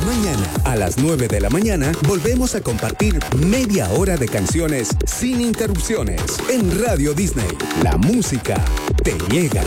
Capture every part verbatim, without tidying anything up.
Mañana, a las nueve de la mañana, volvemos a compartir media hora de canciones sin interrupciones en Radio Disney. La música te llega.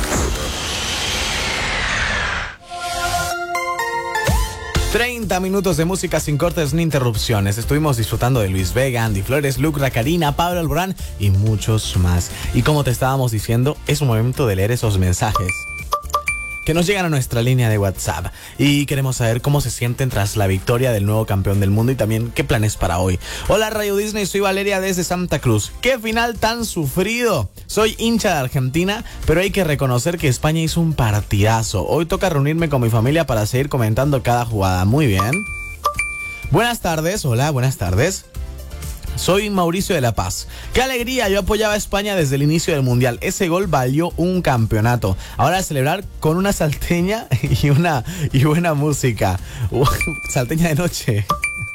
treinta minutos de música sin cortes ni interrupciones. Estuvimos disfrutando de Luis Vega, Andy Flores, Luke Racarina, Pablo Alborán y muchos más. Y como te estábamos diciendo, es un momento de leer esos mensajes que nos llegan a nuestra línea de WhatsApp y queremos saber cómo se sienten tras la victoria del nuevo campeón del mundo y también qué planes para hoy. Hola Radio Disney, soy Valeria desde Santa Cruz. ¡Qué final tan sufrido! Soy hincha de Argentina, pero hay que reconocer que España hizo un partidazo. Hoy toca reunirme con mi familia para seguir comentando cada jugada. Muy bien. Buenas tardes, hola, buenas tardes. Soy Mauricio de La Paz. ¡Qué alegría! Yo apoyaba a España desde el inicio del Mundial. Ese gol valió un campeonato. Ahora a celebrar con una salteña y una y buena música. Uh, salteña de noche.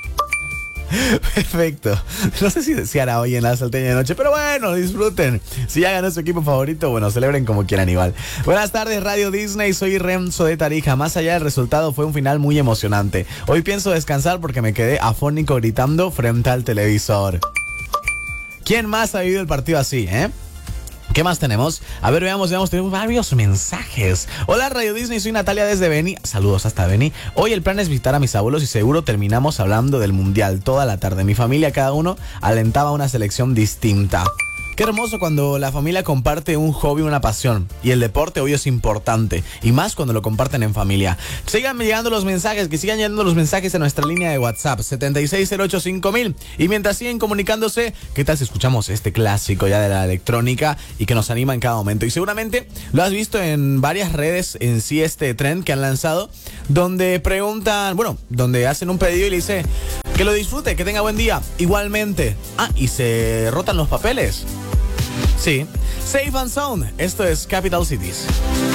Perfecto. No sé si se hará hoy en la salteña de noche, pero bueno, disfruten. Si ya ganó su equipo favorito, bueno, celebren como quieran igual. Buenas tardes, Radio Disney. Soy Renzo de Tarija. Más allá del resultado, fue un final muy emocionante. Hoy pienso descansar porque me quedé afónico gritando frente al televisor. ¿Quién más ha vivido el partido así, eh? ¿Qué más tenemos? A ver, veamos, veamos, tenemos varios mensajes. Hola Radio Disney, soy Natalia desde Beni. Saludos hasta Beni. Hoy el plan es visitar a mis abuelos y seguro terminamos hablando del Mundial toda la tarde. Mi familia, cada uno, alentaba una selección distinta. Qué hermoso cuando la familia comparte un hobby, una pasión. Y el deporte hoy es importante. Y más cuando lo comparten en familia. Sigan llegando los mensajes, que sigan llegando los mensajes a nuestra línea de WhatsApp, setenta y seis cero ocho cinco mil. Y mientras siguen comunicándose, ¿qué tal si escuchamos este clásico ya de la electrónica y que nos anima en cada momento? Y seguramente lo has visto en varias redes en sí, este trend que han lanzado, donde preguntan, bueno, donde hacen un pedido y le dice que lo disfrute, que tenga buen día. Igualmente. Ah, y se rotan los papeles. Sí, Safe and Sound, esto es Capital Cities.